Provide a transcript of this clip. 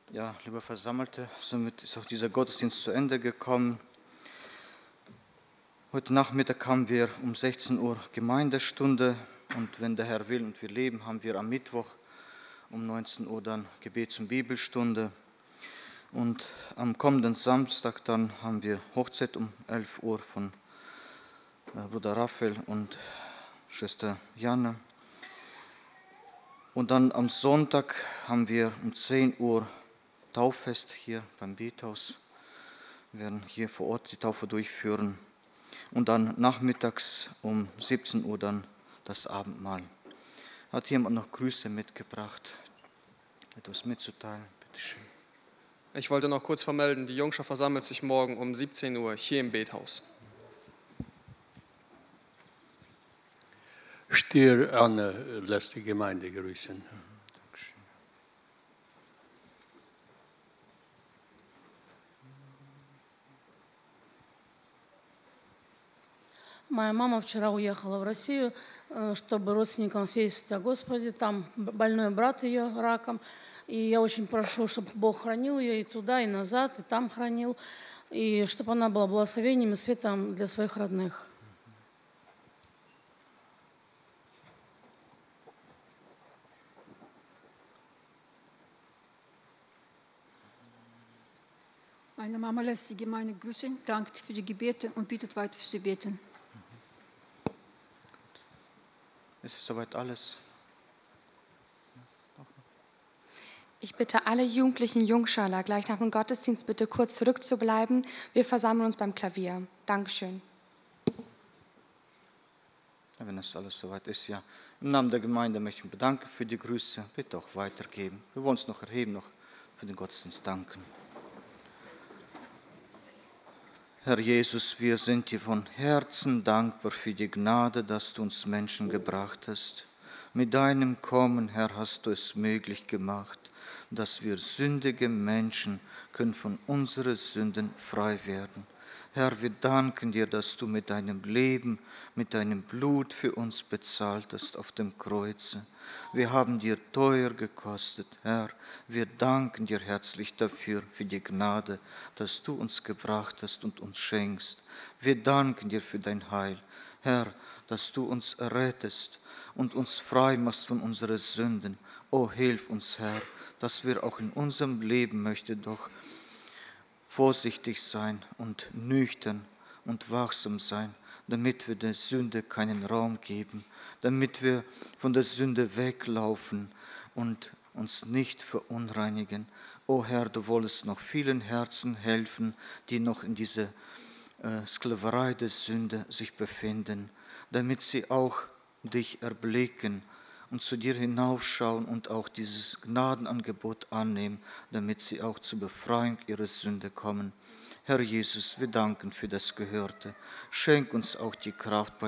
Ja, liebe Versammelte, somit ist auch dieser Gottesdienst zu Ende gekommen. Heute Nachmittag haben wir um 16 Uhr Gemeindestunde und wenn der Herr will und wir leben, haben wir am Mittwoch um 19 Uhr dann Gebets- und Bibelstunde. Und am kommenden Samstag dann haben wir Hochzeit um 11 Uhr von Bruder Raphael und Schwester Janne. Und dann am Sonntag haben wir um 10 Uhr Tauffest hier beim Bethaus. Wir werden hier vor Ort die Taufe durchführen. Und dann nachmittags um 17 Uhr dann das Abendmahl. Hat jemand noch Grüße mitgebracht? Etwas mitzuteilen? Bitte schön. Ich wollte noch kurz vermelden, die Jungschar versammelt sich morgen um 17 Uhr hier im Bethaus. Stier Anne lässt die Gemeinde grüßen. Моя мама вчера уехала в Россию, чтобы родственникам свидетельствовать о Господе. Там больной брат ее раком. И я очень прошу, чтобы Бог хранил ее и туда, и назад, и там хранил. И чтобы она была благословением и светом для своих родных. Meine Mama lässt die Gemeinde grüßen, dankt für die Gebete und bittet weiter für sie beten. Ist es soweit alles? Ich bitte alle jugendlichen Jungscharler, gleich nach dem Gottesdienst bitte kurz zurückzubleiben. Wir versammeln uns beim Klavier. Dankeschön. Ja, wenn es alles soweit ist, ja. Im Namen der Gemeinde möchte ich mich bedanken für die Grüße. Bitte auch weitergeben. Wir wollen uns noch erheben, noch für den Gottesdienst danken. Herr Jesus, wir sind dir von Herzen dankbar für die Gnade, dass du uns Menschen gebracht hast. Mit deinem Kommen, Herr, hast du es möglich gemacht, dass wir sündige Menschen können von unseren Sünden frei werden. Herr, wir danken dir, dass du mit deinem Leben, mit deinem Blut für uns bezahlt hast auf dem Kreuze. Wir haben dir teuer gekostet, Herr. Wir danken dir herzlich dafür, für die Gnade, dass du uns gebracht hast und uns schenkst. Wir danken dir für dein Heil, Herr, dass du uns errettest und uns frei machst von unseren Sünden. O, hilf uns, Herr, dass wir auch in unserem Leben möchten doch vorsichtig sein und nüchtern und wachsam sein, damit wir der Sünde keinen Raum geben, damit wir von der Sünde weglaufen und uns nicht verunreinigen. O Herr, du wolltest noch vielen Herzen helfen, die noch in dieser Sklaverei der Sünde sich befinden, damit sie auch dich erblicken und zu dir hinaufschauen und auch dieses Gnadenangebot annehmen, damit sie auch zur Befreiung ihrer Sünde kommen. Herr Jesus, wir danken für das Gehörte. Schenk uns auch die Kraft bei